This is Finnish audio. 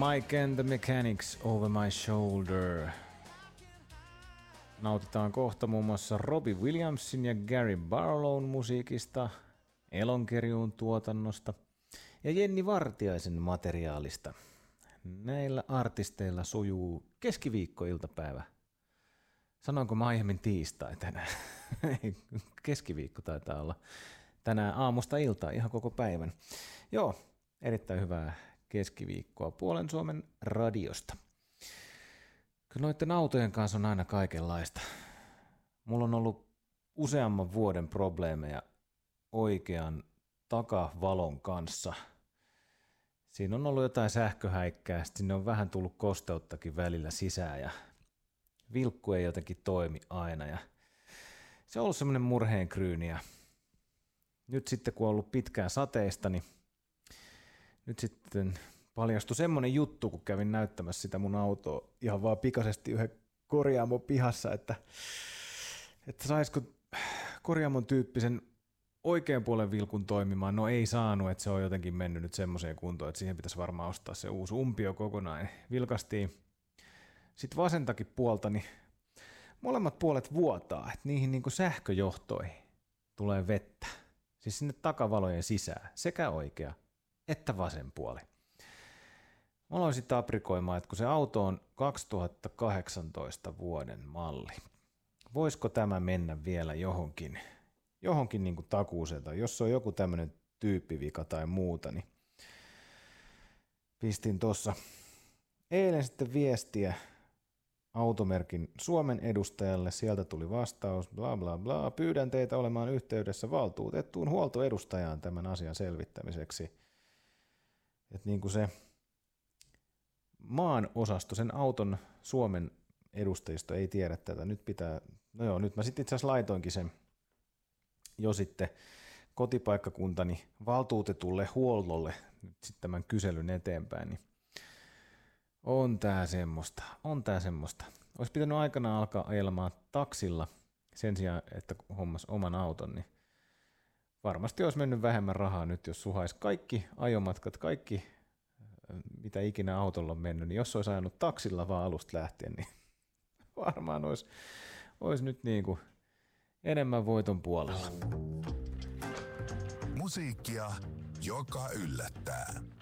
Mike and the Mechanics, Over My Shoulder. Nautitaan kohta muun muassa Robbie Williamsin ja Gary Barlown musiikista, Elonkerjuun tuotannosta ja Jenni Vartiaisen materiaalista. Näillä artisteilla sujuu keskiviikkoiltapäivä. Sanoinko mä aiemmin tiistai tänään? Keskiviikko taitaa olla tänään aamusta iltaa ihan koko päivän. Joo, erittäin hyvää keskiviikkoa Puolen Suomen radiosta. Kyllä noiden autojen kanssa on aina kaikenlaista. Mulla on ollut useamman vuoden probleemeja oikean takavalon kanssa. Siinä on ollut jotain sähköhäikkää, sinne on vähän tullut kosteuttakin välillä sisään ja vilkku ei jotenkin toimi aina. Ja se on ollut semmoinen murheenkryyni ja nyt sitten kun on ollut pitkään sateista, niin nyt sitten paljastui semmoinen juttu, kun kävin näyttämässä sitä mun autoa ihan vaan pikaisesti yhden korjaamon pihassa, että saisiko korjaamon tyyppisen oikean puolen vilkun toimimaan. No ei saanut, että se on jotenkin mennyt nyt semmoiseen kuntoon, että siihen pitäisi varmaan ostaa se uusi umpio kokonaan. Vilkastiin sitten vasentakin puolta, niin molemmat puolet vuotaa, että niihin niin kuin sähköjohtoihin tulee vettä. Siis sinne takavalojen sisään, sekä oikea että vasen puoli. Mä aloin sitten aprikoimaan, että kun se auto on 2018 vuoden malli, voisiko tämä mennä vielä johonkin niin kuin takuuseen, tai jos on joku tämmöinen tyyppivika tai muuta, niin pistin tuossa eilen sitten viestiä automerkin Suomen edustajalle, sieltä tuli vastaus, bla bla bla, pyydän teitä olemaan yhteydessä valtuutettuun huoltoedustajaan tämän asian selvittämiseksi. Että niin kuin se maan osasto, sen auton Suomen edustajisto ei tiedä tätä. Nyt mä sitten itse asiassa laitoinkin sen jo sitten kotipaikkakuntani valtuutetulle huollolle nyt sitten tämän kyselyn eteenpäin, niin on tää semmoista. Olisi pitänyt aikanaan alkaa ajelemaan taksilla sen sijaan, että hommas oman auton, niin varmasti olisi mennyt vähemmän rahaa nyt, jos suhaisi kaikki ajomatkat, kaikki mitä ikinä autolla on mennyt, niin jos olisi ajanut taksilla vaan alusta lähtien, niin varmaan olisi nyt niin kuin enemmän voiton puolella. Musiikkia, joka yllättää.